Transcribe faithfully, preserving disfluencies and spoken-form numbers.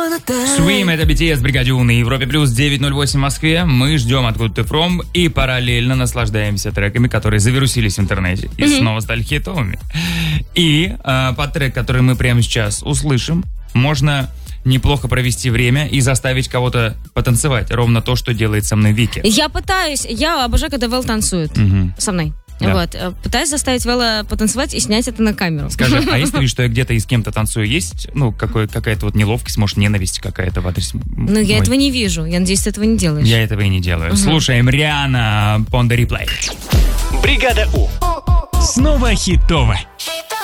Swim, это би ти эс, Бригаде У на Европе Плюс, девять ноль восемь в Москве. Мы ждем «Откуда ты фром» и параллельно наслаждаемся треками, которые завирусились в интернете и mm-hmm. снова стали хитовыми. И э, под трек, который мы прямо сейчас услышим, можно неплохо провести время и заставить кого-то потанцевать. Ровно то, что делает со мной Вики. Я пытаюсь, я обожаю, когда Вэл танцует mm-hmm. со мной. Да. Вот. Пытаюсь заставить Вэлла потанцевать и снять это на камеру. Скажи, а если ты видишь, что я где-то и с кем-то танцую, есть, ну, какой, какая-то вот неловкость, может, ненависть какая-то в адрес? Ну, я этого не вижу. Я надеюсь, ты этого не делаешь. Я этого и не делаю. Угу. Слушаем Риhanna, On The Replay. Бригада У. Снова хитово.